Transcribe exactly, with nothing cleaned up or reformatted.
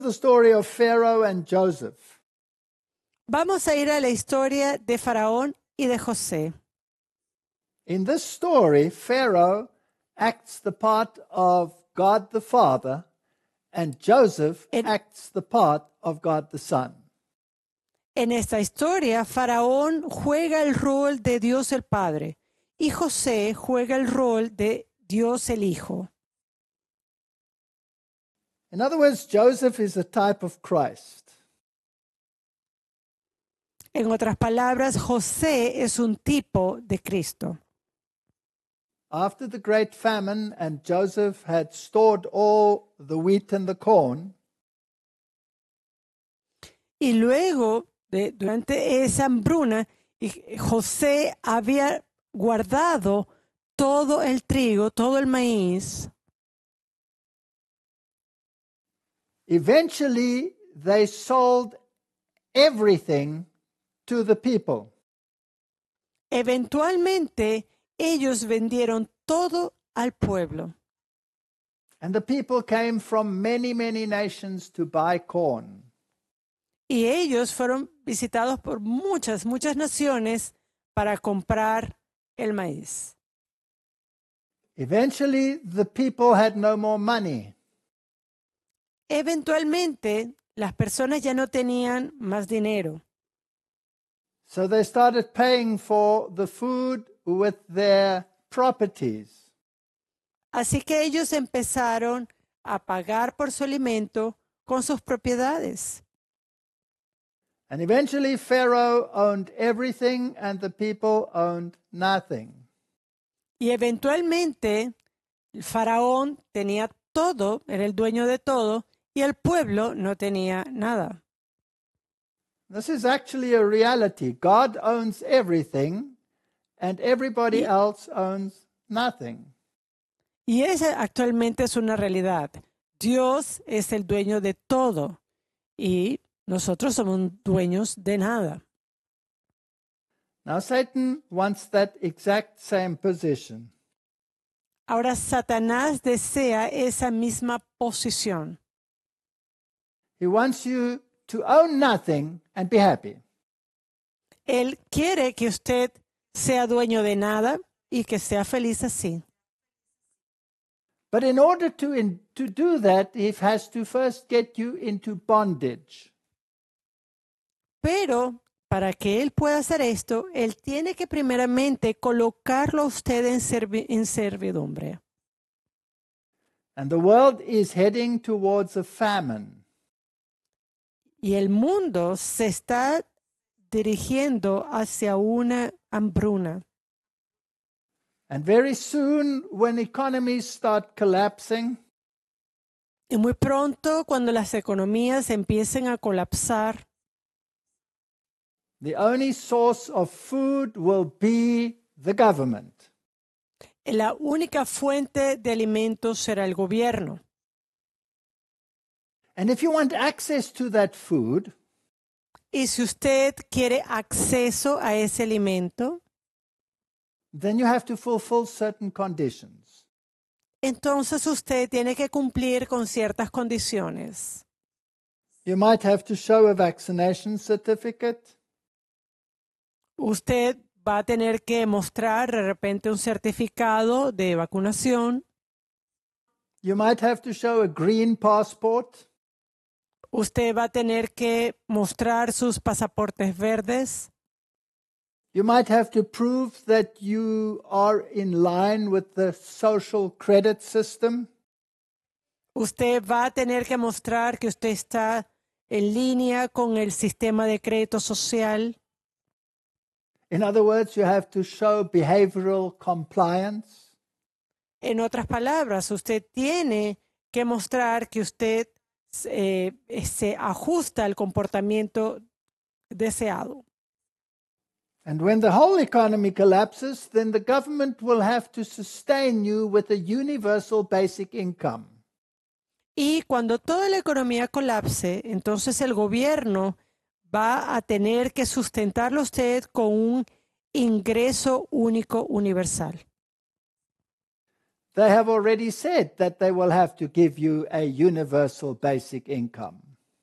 the story of Pharaoh and Joseph. Vamos a ir a la historia de Faraón y de José. In this story, Pharaoh acts the part of God the Father, and Joseph En- acts the part of God the Son. En esta historia, Faraón juega el rol de Dios el Padre y José juega el rol de Dios el Hijo. In other words, Joseph is a type of Christ. En otras palabras, José es un tipo de Cristo. After the great famine and Joseph had stored all the wheat and the corn, Y luego, de, durante esa hambruna, y José había guardado todo el trigo, todo el maíz. eventually they sold everything to the people. Eventualmente, ellos vendieron todo al pueblo. And the people came from many, many nations to buy corn. Y ellos fueron visitados por muchas, muchas naciones para comprar el maíz. Eventually, the people had no more money. Eventualmente, las personas ya no tenían más dinero. So they started paying for the food with their properties. Así que ellos empezaron a pagar por su alimento con sus propiedades. And eventually, Pharaoh owned everything and the people owned nothing. Y eventualmente, el faraón tenía todo, era el dueño de todo, y el pueblo no tenía nada. This is actually a reality. God owns everything, and everybody Y- else owns nothing. Y esa actualmente es una realidad. Dios es el dueño de todo y nosotros somos dueños de nada. Now, Satan wants that exact same position. Ahora Satanás desea esa misma posición. He wants you to own nothing and be happy. Él quiere que usted sea dueño de nada y que sea feliz así. But in order to, in, to do that, he has to first get you into bondage. Pero para que él pueda hacer esto, él tiene que primeramente colocarlo a usted en, servi- en servidumbre. And the world is heading towards a famine. Y el mundo se está dirigiendo hacia una hambruna. And very soon, when economies start collapsing, Y muy pronto, cuando las economías empiecen a colapsar, the only source of food will be the government. la única fuente de alimentos será el gobierno. And if you want access to that food, Y si usted quiere acceso a ese alimento, then you have to fulfill certain conditions. entonces usted tiene que cumplir con ciertas condiciones. You might have to show a vaccination certificate. Usted va a tener que mostrar de repente un certificado de vacunación. You might have to show a green passport. Usted va a tener que mostrar sus pasaportes verdes. You might have to prove that you are in line with the social credit system. Usted va a tener que mostrar que usted está en línea con el sistema de crédito social. In other words, you have to show behavioral compliance. En otras palabras, usted tiene que mostrar que usted eh, se ajusta al comportamiento deseado. And when the whole economy collapses, then the government will have to sustain you with a universal basic income. Y cuando toda la economía colapse, entonces el gobierno va a tener que sustentarlo a usted con un ingreso único universal. They have already said that they will have to give you a universal basic income.